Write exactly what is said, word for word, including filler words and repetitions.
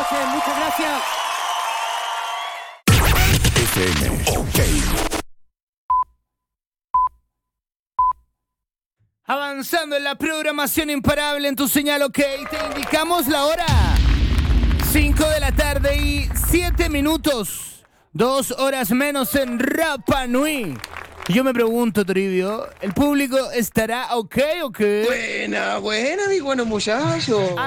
noches, muchas gracias. F M, ok. Avanzando en la programación imparable en tu señal, ok, te indicamos la hora. cinco de la tarde y siete minutos. Dos horas menos en Rapa Nui. Yo me pregunto, Toribio, ¿el público estará ok o qué? Buena, buena, mi buenos muchachos.